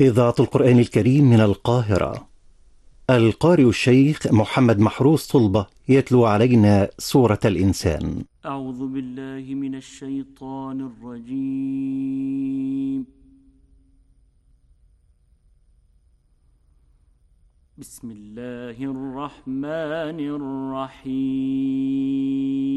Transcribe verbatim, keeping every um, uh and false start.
إذاعة القرآن الكريم من القاهرة. القارئ الشيخ محمد محروس طلبة يتلو علينا سورة الإنسان. أعوذ بالله من الشيطان الرجيم. بسم الله الرحمن الرحيم.